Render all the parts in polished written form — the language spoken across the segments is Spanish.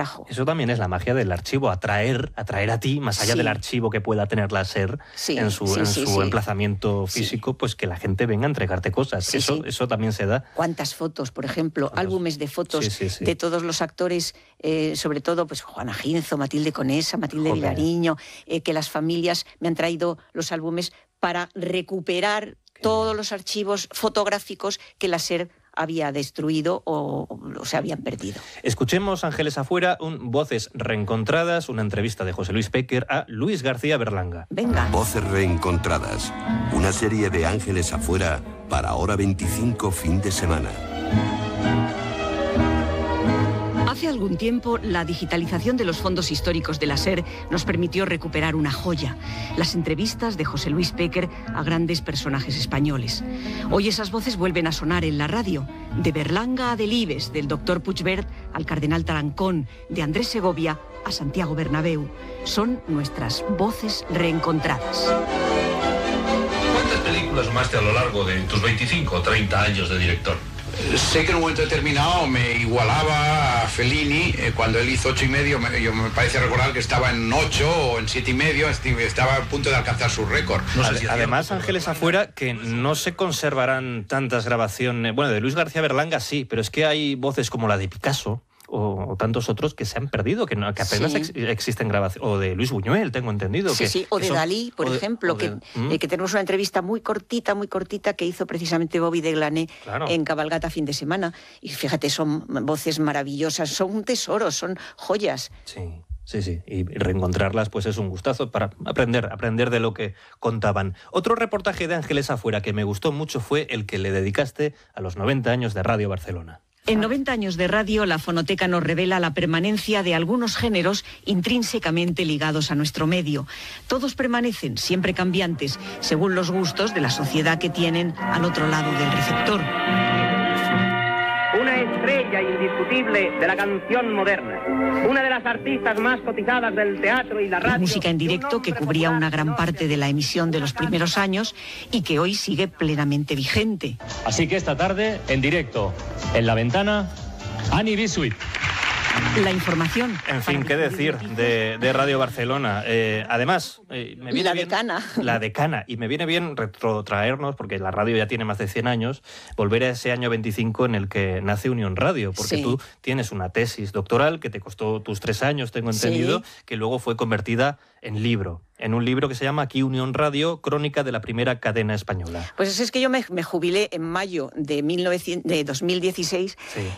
trabajo. Eso también es la magia del archivo, atraer a ti, más allá del archivo que pueda tener la SER en su emplazamiento físico, pues que la gente venga a entregarte cosas. Eso también se da. ¿Cuántas fotos, por ejemplo? Álbumes de fotos de todos los actores, sobre todo pues Juana Ginzo, Matilde Conesa, Matilde Vilariño, que las familias me han traído los álbumes para recuperar todos los archivos fotográficos que la SER había destruido o se habían perdido. Escuchemos Ángeles Afuera, Voces Reencontradas, una entrevista de José Luis Péquer a Luis García Berlanga. Venga. Voces Reencontradas, una serie de Ángeles Afuera para Hora 25 fin de semana. Hace algún tiempo, la digitalización de los fondos históricos de la SER nos permitió recuperar una joya, las entrevistas de José Luis Péquer a grandes personajes españoles. Hoy esas voces vuelven a sonar en la radio, de Berlanga a Delibes, del doctor Puigvert al cardenal Tarancón, de Andrés Segovia a Santiago Bernabéu. Son nuestras voces reencontradas. ¿Cuántas películas sumaste a lo largo de tus 25 o 30 años de director? Sé que en un momento determinado me igualaba a Fellini, cuando él hizo 8,5, yo me parece recordar que estaba en 8 o en 7,5, estaba a punto de alcanzar su récord. Además, Ángeles Afuera, que no se conservarán tantas grabaciones, bueno, de Luis García Berlanga sí, pero es que hay voces como la de Picasso, o tantos otros que se han perdido, que apenas existen grabaciones, o de Luis Buñuel, tengo entendido. O de Dalí, por ejemplo, que tenemos una entrevista muy cortita que hizo precisamente Bobby de Glané en Cabalgata fin de semana, y fíjate, son voces maravillosas, son tesoros, son joyas. Sí, y reencontrarlas pues es un gustazo para aprender de lo que contaban. Otro reportaje de Ángeles Afuera que me gustó mucho fue el que le dedicaste a los 90 años de Radio Barcelona. En 90 años de radio, la fonoteca nos revela la permanencia de algunos géneros intrínsecamente ligados a nuestro medio. Todos permanecen, siempre cambiantes, según los gustos de la sociedad que tienen al otro lado del receptor. Una estrella indiscutible de la canción moderna, una de las artistas más cotizadas del teatro y la radio. La música en directo que cubría una gran parte de la emisión de los primeros años y que hoy sigue plenamente vigente. Así que esta tarde, en directo, en La Ventana, Annie Bisuit. La información. En fin, qué decir de Radio Barcelona. Además, me viene bien... La decana. Y me viene bien retrotraernos, porque la radio ya tiene más de 100 años, volver a ese año 25 en el que nace Unión Radio, porque tú tienes una tesis doctoral que te costó tus 3 años, tengo entendido, que luego fue convertida en libro. En un libro que se llama Aquí Unión Radio, crónica de la primera cadena española. Pues es que yo me jubilé en mayo de 2016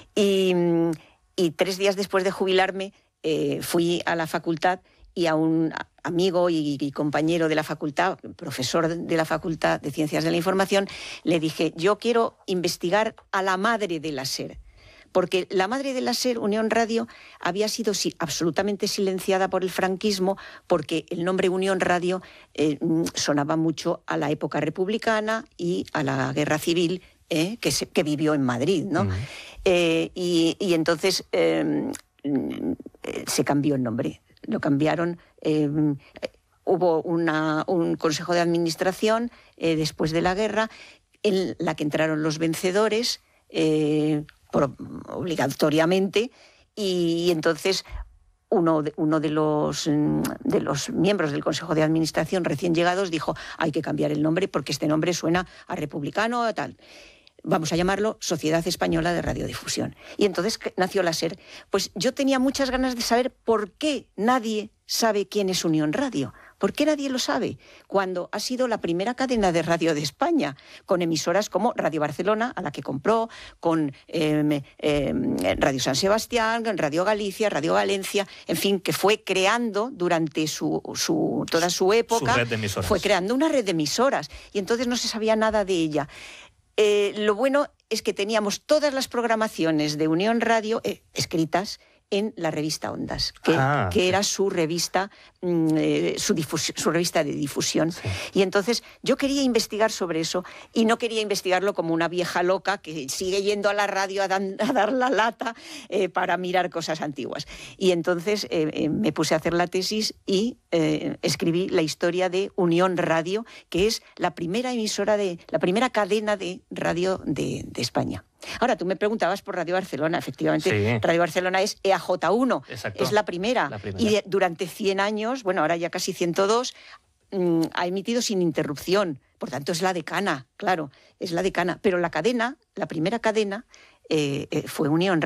y 3 días después de jubilarme fui a la facultad y a un amigo y compañero de la facultad, profesor de la Facultad de Ciencias de la Información, le dije, yo quiero investigar a la madre de la SER. Porque la madre de la SER, Unión Radio, había sido absolutamente silenciada por el franquismo, porque el nombre Unión Radio sonaba mucho a la época republicana y a la guerra civil que vivió en Madrid, ¿no? Y entonces se cambió el nombre. Lo cambiaron. Hubo un consejo de administración después de la guerra, en la que entraron los vencedores obligatoriamente, y entonces uno de los miembros del Consejo de Administración recién llegados dijo, hay que cambiar el nombre porque este nombre suena a republicano o tal. Vamos a llamarlo Sociedad Española de Radiodifusión. Y entonces nació la SER. Pues yo tenía muchas ganas de saber por qué nadie sabe quién es Unión Radio. ¿Por qué nadie lo sabe? Cuando ha sido la primera cadena de radio de España, con emisoras como Radio Barcelona, a la que compró, con Radio San Sebastián, Radio Galicia, Radio Valencia, en fin, que fue creando durante toda su época, fue creando una red de emisoras. Y entonces no se sabía nada de ella. Lo bueno es que teníamos todas las programaciones de Unión Radio escritas en la revista Ondas, que era su revista, su revista de difusión. Sí. Y entonces yo quería investigar sobre eso y no quería investigarlo como una vieja loca que sigue yendo a la radio a dar la lata para mirar cosas antiguas. Y entonces me puse a hacer la tesis y escribí la historia de Unión Radio, que es la primera emisora la primera cadena de radio de España. Ahora, tú me preguntabas por Radio Barcelona. Efectivamente, sí. Radio Barcelona es EAJ1, exacto. es la primera. Y durante 100 años, bueno, ahora ya casi 102, ha emitido sin interrupción. Por tanto, es la decana, claro, es la decana. Pero la cadena, la primera cadena, fue Unión